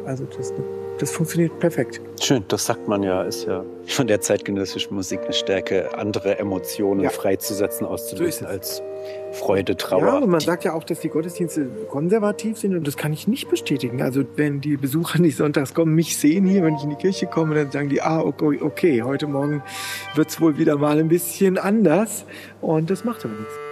Also das funktioniert perfekt. Schön, das sagt man ja, ist ja von der zeitgenössischen Musik eine Stärke, andere Emotionen freizusetzen, auszulösen als Freude, Trauer. Ja, und man sagt ja auch, dass die Gottesdienste konservativ sind und das kann ich nicht bestätigen. Also wenn die Besucher nicht sonntags kommen, mich sehen hier, wenn ich in die Kirche komme, dann sagen die, okay, heute Morgen wird's wohl wieder mal ein bisschen anders und das macht aber nichts.